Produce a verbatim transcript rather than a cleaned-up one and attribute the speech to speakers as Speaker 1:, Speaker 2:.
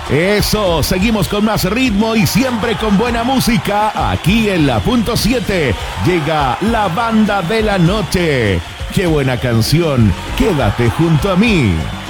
Speaker 1: Eso, seguimos con más ritmo y siempre con buena música. Aquí en la punto siete llega la banda de la noche. ¡Qué buena canción! Quédate junto a mí.